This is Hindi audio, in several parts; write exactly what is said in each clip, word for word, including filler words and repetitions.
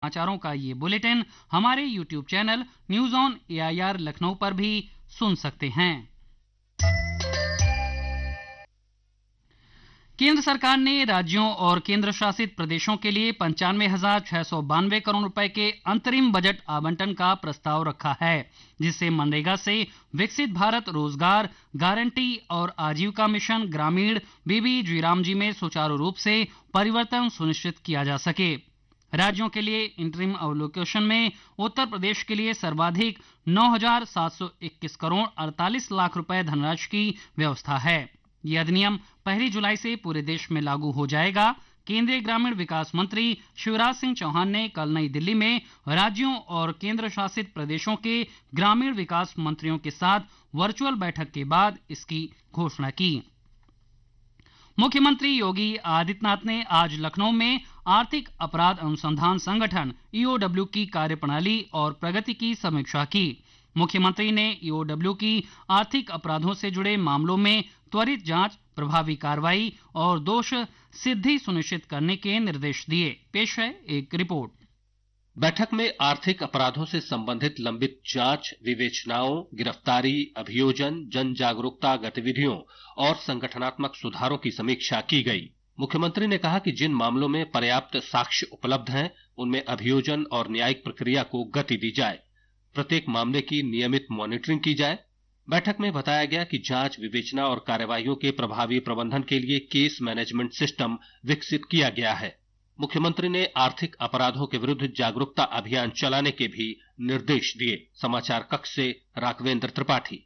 समाचारों का ये बुलेटिन हमारे YouTube channel news on AIR Lucknow पर भी सुन सकते हैं। केंद्र सरकार ने राज्यों और केंद्र शासित प्रदेशों के लिए पंचानवे हजार छह सौ बानवे करोड़ रुपए के अंतरिम बजट आवंटन का प्रस्ताव रखा है, जिससे मनरेगा से विकसित भारत रोजगार गारंटी और आजीविका मिशन ग्रामीण बीबी जीराम जी में सुचारू रूप से परिवर्तन सुनिश्चित किया जा सके। राज्यों के लिए इंटरिम अलोकेशन में उत्तर प्रदेश के लिए सर्वाधिक नौ हजार सात सौ इक्कीस करोड़ अड़तालीस लाख रुपए धनराशि की व्यवस्था है। यह अधिनियम पहली जुलाई से पूरे देश में लागू हो जाएगा। केंद्रीय ग्रामीण विकास मंत्री शिवराज सिंह चौहान ने कल नई दिल्ली में राज्यों और केंद्र शासित प्रदेशों के ग्रामीण विकास मंत्रियों के साथ वर्चुअल बैठक के बाद इसकी घोषणा की। मुख्यमंत्री योगी आदित्यनाथ ने आज लखनऊ में आर्थिक अपराध अनुसंधान संगठन ईओडब्ल्यू की कार्यप्रणाली और प्रगति की समीक्षा की। मुख्यमंत्री ने ईओडब्ल्यू की आर्थिक अपराधों से जुड़े मामलों में त्वरित जांच, प्रभावी कार्रवाई और दोष सिद्धि सुनिश्चित करने के निर्देश दिए। पेश है एक रिपोर्ट। बैठक में आर्थिक अपराधों से संबंधित लंबित जांच, विवेचनाओं, गिरफ्तारी, अभियोजन, जन जागरूकता गतिविधियों और संगठनात्मक सुधारों की समीक्षा की गई। मुख्यमंत्री ने कहा कि जिन मामलों में पर्याप्त साक्ष्य उपलब्ध हैं, उनमें अभियोजन और न्यायिक प्रक्रिया को गति दी जाए। प्रत्येक मामले की नियमित मॉनिटरिंग की जाए। बैठक में बताया गया कि जांच, विवेचना और कार्यवाहियों के प्रभावी प्रबंधन के लिए केस मैनेजमेंट सिस्टम विकसित किया गया है। मुख्यमंत्री ने आर्थिक अपराधों के विरुद्ध जागरूकता अभियान चलाने के भी निर्देश दिए। समाचार कक्ष से राघवेंद्र त्रिपाठी।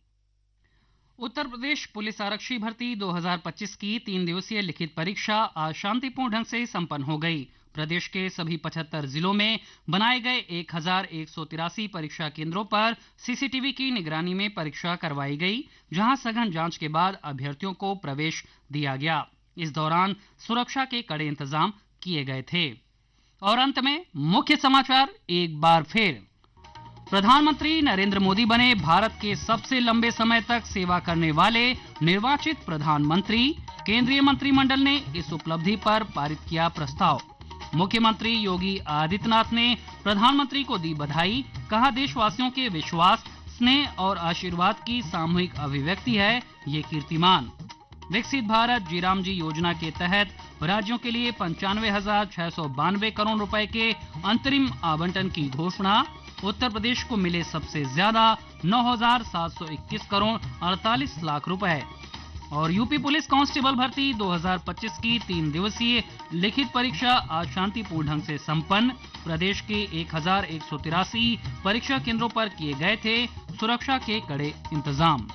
उत्तर प्रदेश पुलिस आरक्षी भर्ती दो हज़ार पच्चीस की तीन दिवसीय लिखित परीक्षा आज शांतिपूर्ण ढंग से संपन्न हो गई। प्रदेश के सभी पचहत्तर जिलों में बनाए गए एक हजार एक सौ तिरासी परीक्षा केंद्रों पर सीसीटीवी की निगरानी में परीक्षा करवाई गई, जहां सघन जांच के बाद अभ्यर्थियों को प्रवेश दिया गया। इस दौरान सुरक्षा के कड़े इंतजाम किए गए थे। और अंत में मुख्य समाचार एक बार फिर। प्रधानमंत्री नरेंद्र मोदी बने भारत के सबसे लंबे समय तक सेवा करने वाले निर्वाचित प्रधानमंत्री। केंद्रीय मंत्रिमंडल ने इस उपलब्धि पर पारित किया प्रस्ताव। मुख्यमंत्री योगी आदित्यनाथ ने प्रधानमंत्री को दी बधाई। कहा, देशवासियों के विश्वास, स्नेह और आशीर्वाद की सामूहिक अभिव्यक्ति है ये कीर्तिमान। विकसित भारत जीराम जी योजना के तहत राज्यों के लिए पंचानवे हजार छह सौ बानवे करोड़ रुपए के अंतरिम आवंटन की घोषणा। उत्तर प्रदेश को मिले सबसे ज्यादा नौ हजार सात सौ इक्कीस करोड़ अड़तालीस लाख रुपए। और यूपी पुलिस कांस्टेबल भर्ती दो हज़ार पच्चीस की तीन दिवसीय लिखित परीक्षा आज शांतिपूर्ण ढंग से संपन्न। प्रदेश के एक हजार एक सौ तिरासी परीक्षा केंद्रों पर किए गए थे सुरक्षा के कड़े इंतजाम।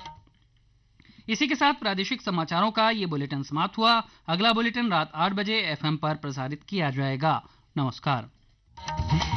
इसी के साथ प्रादेशिक समाचारों का ये बुलेटिन समाप्त हुआ। अगला बुलेटिन रात आठ बजे एफएम पर प्रसारित किया जाएगा। नमस्कार।